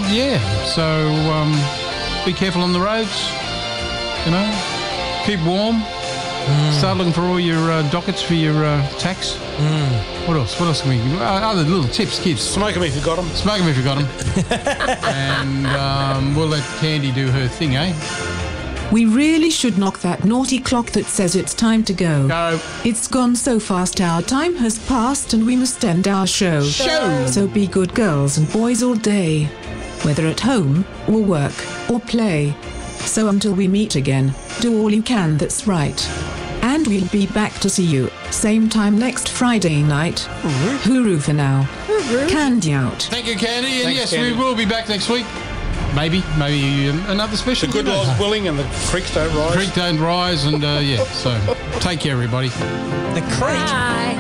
So be careful on the roads. Keep warm. Start looking for all your dockets for your tax. What else? What else can we? Other little tips, kids. Smoke them if you got them. Smoke them if you got them. And we'll let Candy do her thing, eh? We really should knock that naughty clock that says it's time to go. Go. It's gone so fast, our time has passed and we must end our show. So be good girls and boys all day, whether at home, or work, or play. So until we meet again, do all you can that's right. And we'll be back to see you, same time next Friday night. Hooroo for now. Candy out. Thank you, Candy. And Thanks, yes, Candy. we will be back next week. Maybe another special. The good law's willing and the creeks don't rise. Creek don't rise, and so take care, everybody. The creek. Bye.